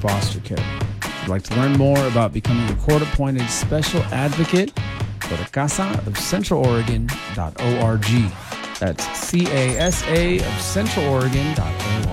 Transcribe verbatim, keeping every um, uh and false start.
foster care. If you'd like to learn more about becoming a court-appointed special advocate, go to casa of central oregon dot org. That's C A S A of central oregon dot org.